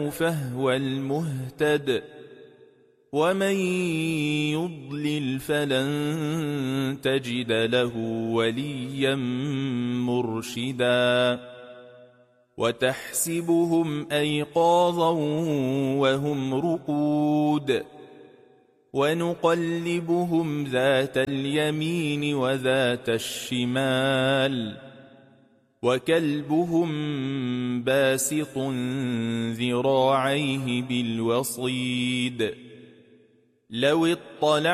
فهو المهتد ومن يضلل فلن تجد له وليا مرشدا وتحسبهم أيقاظا وهم رقود ونقلبهم ذات اليمين وذات الشمال وكلبهم باسط ذراعيه بالوصيد لو اطلع